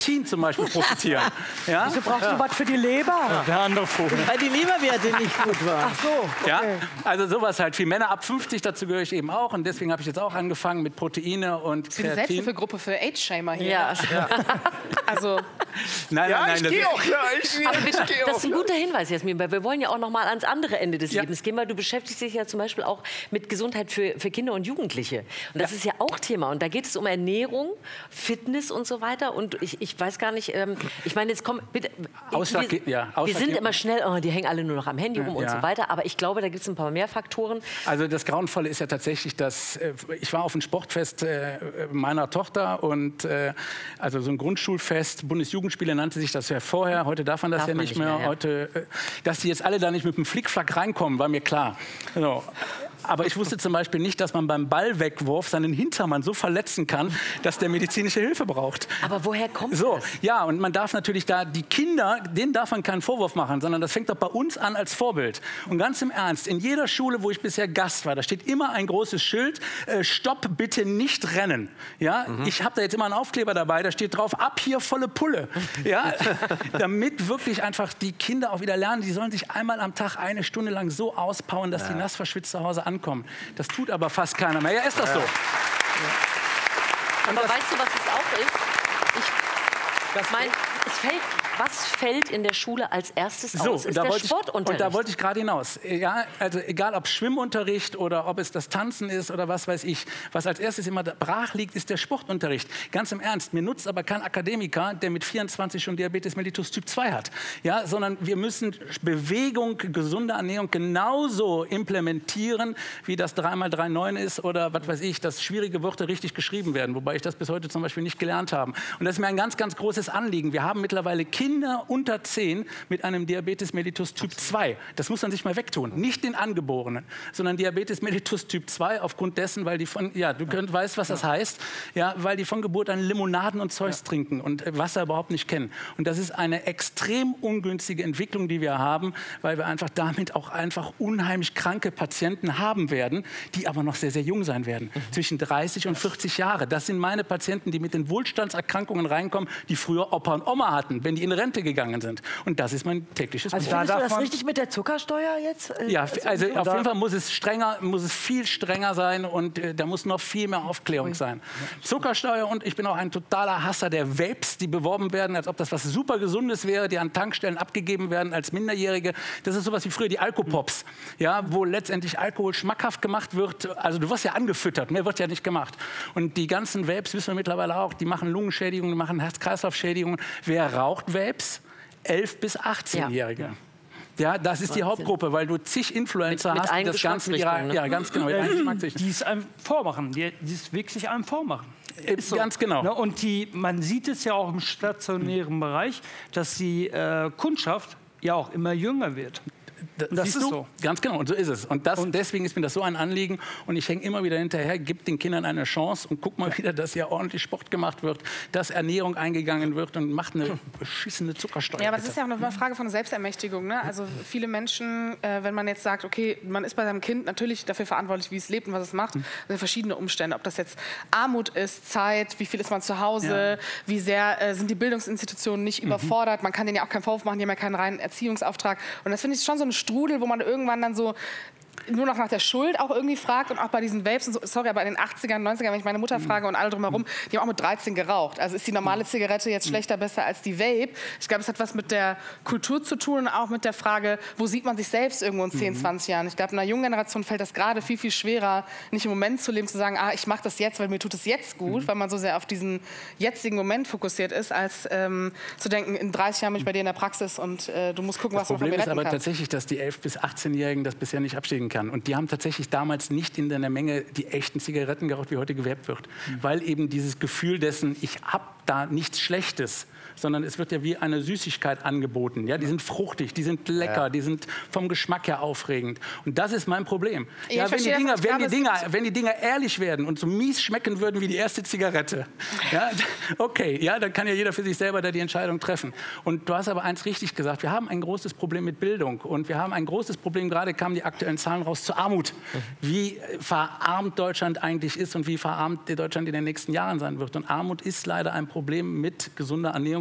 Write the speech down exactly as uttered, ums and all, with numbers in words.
zum Beispiel profitieren. Ja? Wieso brauchst ja. du was für die Leber? Ja, der andere Vogel. Weil die Leberwerte nicht gut waren. Ach so, okay. Ja, also sowas halt. Für Männer ab fünfzig, dazu gehöre ich eben auch. Und deswegen habe ich jetzt auch angefangen mit Proteine und Kreatin. Für die Selbsthilfegruppe für Age-Shamer hier. Ja. ja. Also... Nein, ja, nein, nein. ich gehe auch. Ja, ich, Aber ich geh das auch, ist ein guter Hinweis, Jasmin, weil wir wollen ja auch noch mal ans andere Ende des ja. Lebens gehen, weil du beschäftigst dich ja zum Beispiel auch mit Gesundheit für, für Kinder und Jugendliche. Und das ja. ist ja auch Thema. Und da geht es um Ernährung, Fitness und so weiter. Und ich, ich weiß gar nicht, ähm, ich meine, jetzt kommt bitte. Ausschlag, wir, ja, Ausschlag wir sind immer schnell, oh, die hängen alle nur noch am Handy rum ja. und so weiter. Aber ich glaube, da gibt es ein paar mehr Faktoren. Also das Grauenvolle ist ja tatsächlich, dass äh, ich war auf einem Sportfest äh, meiner Tochter und äh, also so ein Grundschulfest, Bundesjugendspiele nannte sich das ja vorher. Heute darf man das darf ja nicht, nicht mehr. mehr ja. Heute, äh, dass die jetzt alle da nicht mit dem Flickflack reinkommen, war mir klar. So. Aber ich wusste zum Beispiel nicht, dass man beim Ballwegwurf seinen Hintermann so verletzen kann, dass der medizinische Hilfe braucht. Aber woher kommt so, das? Ja, und man darf natürlich da, die Kinder, denen darf man keinen Vorwurf machen, sondern das fängt doch bei uns an als Vorbild. Und ganz im Ernst, in jeder Schule, wo ich bisher Gast war, da steht immer ein großes Schild, äh, Stopp, bitte nicht rennen. Ja? Mhm. Ich habe da jetzt immer einen Aufkleber dabei, da steht drauf, ab hier volle Pulle. Ja? Damit wirklich einfach die Kinder auch wieder lernen, die sollen sich einmal am Tag eine Stunde lang so auspowern, dass ja. die nass verschwitzt zu Hause ankommen. Das tut aber fast keiner mehr. Ja, ist das so? Ja. Aber weißt du, was es auch ist? Ich, das mein, es fällt, was fällt in der Schule als erstes so, aus? Ist da der wollte Sportunterricht. Ich, und da wollte ich gerade hinaus. Ja, also egal ob Schwimmunterricht oder ob es das Tanzen ist oder was weiß ich. Was als erstes immer brach liegt, ist der Sportunterricht. Ganz im Ernst, mir nutzt aber kein Akademiker, der mit vierundzwanzig schon Diabetes mellitus Typ zwei hat. Ja, sondern wir müssen Bewegung, gesunde Ernährung genauso implementieren, wie das drei mal drei neun ist oder was weiß ich, dass schwierige Wörter richtig geschrieben werden. Wobei ich das bis heute zum Beispiel nicht gelernt habe. Und das ist mir ein ganz, ganz großes Anliegen. Wir haben mittlerweile Kinder unter zehn mit einem Diabetes mellitus Typ zwei. Das muss man sich mal wegtun. Nicht den Angeborenen, sondern Diabetes mellitus Typ zwei aufgrund dessen, weil die von, ja, du könnt, weißt, was das heißt, ja, weil die von Geburt an Limonaden und Zeugs ja. trinken und Wasser überhaupt nicht kennen. Und das ist eine extrem ungünstige Entwicklung, die wir haben, weil wir einfach damit auch einfach unheimlich kranke Patienten haben werden, die aber noch sehr, sehr jung sein werden. Mhm. Zwischen dreißig und vierzig Jahre. Das sind meine Patienten, die mit den Wohlstandserkrankungen reinkommen, die früher Opa und Oma hatten, wenn die in Rente gegangen sind. Und das ist mein tägliches also Brot. Findest du das richtig mit der Zuckersteuer jetzt? Äh, ja, also auf jeden Fall muss es strenger, muss es viel strenger sein und äh, da muss noch viel mehr Aufklärung sein. Zuckersteuer und ich bin auch ein totaler Hasser der Vapes, die beworben werden, als ob das was super Gesundes wäre, die an Tankstellen abgegeben werden als Minderjährige. Das ist sowas wie früher die Alkopops, ja, wo letztendlich Alkohol schmackhaft gemacht wird. Also du wirst ja angefüttert, mehr wird ja nicht gemacht. Und die ganzen Vapes, wissen wir mittlerweile auch, die machen Lungenschädigungen, die machen Herz-Kreislauf-Schädigungen. Wer raucht Vapes? elf- bis achtzehnjährige. Ja. Ja, das ist die Hauptgruppe, weil du zig Influencer mit, mit hast, die das Ganze ihrer, ne? ja, ganz genau, äh, die es einem vormachen, die, die es wirklich einem vormachen. Ist so. Ganz genau. Ne, und die, man sieht es ja auch im stationären Bereich, dass die äh, Kundschaft ja auch immer jünger wird. Das, das ist ist du? so. Ganz genau, und so ist es. Und, das, und deswegen ist mir das so ein Anliegen. Und ich hänge immer wieder hinterher, gib den Kindern eine Chance und guck mal wieder, dass hier ordentlich Sport gemacht wird, dass Ernährung eingegangen wird und macht eine beschissene Zuckersteuer. Ja, aber das ist ja auch noch eine Frage von Selbstermächtigung. Ne? Also viele Menschen, äh, wenn man jetzt sagt, okay, man ist bei seinem Kind natürlich dafür verantwortlich, wie es lebt und was es macht, sind verschiedene Umstände. Ob das jetzt Armut ist, Zeit, wie viel ist man zu Hause, ja. wie sehr äh, sind die Bildungsinstitutionen nicht mhm. überfordert. Man kann denen ja auch keinen Vorwurf machen, die haben ja keinen reinen Erziehungsauftrag. Und das finde ich schon so ein Strudel, wo man irgendwann dann so nur noch nach der Schuld auch irgendwie fragt und auch bei diesen Vapes und so, sorry, aber in den achtzigern, neunzigern, wenn ich meine Mutter frage und alle drumherum, die haben auch mit dreizehn geraucht. Also ist die normale Zigarette jetzt schlechter, besser als die Vape? Ich glaube, es hat was mit der Kultur zu tun und auch mit der Frage, wo sieht man sich selbst irgendwo in zehn, zwanzig Jahren? Ich glaube, einer jungen Generation fällt das gerade viel, viel schwerer, nicht im Moment zu leben, zu sagen, ah, ich mache das jetzt, weil mir tut es jetzt gut, mhm. weil man so sehr auf diesen jetzigen Moment fokussiert ist, als ähm, zu denken, in dreißig Jahren bin ich bei dir in der Praxis und äh, du musst gucken, das was man von mir retten retten kann. Das Problem ist aber kann. tatsächlich, dass die elf- bis achtzehnjährigen das bisher nicht abstehen kann. Und die haben tatsächlich damals nicht in der Menge die echten Zigaretten geraucht, wie heute gewerbt wird. Mhm. Weil eben dieses Gefühl dessen, ich habe da nichts Schlechtes, sondern es wird ja wie eine Süßigkeit angeboten. Ja, die sind fruchtig, die sind lecker, ja. die sind vom Geschmack her aufregend. Und das ist mein Problem. Ja, ja, wenn, die Dinger, wenn, die Dinger, wenn die Dinger ehrlich werden und so mies schmecken würden wie die erste Zigarette, ja, okay, ja, dann kann ja jeder für sich selber da die Entscheidung treffen. Und du hast aber eins richtig gesagt, wir haben ein großes Problem mit Bildung. Und wir haben ein großes Problem, gerade kamen die aktuellen Zahlen raus, zur Armut. Wie verarmt Deutschland eigentlich ist und wie verarmt Deutschland in den nächsten Jahren sein wird. Und Armut ist leider ein Problem mit gesunder Ernährung.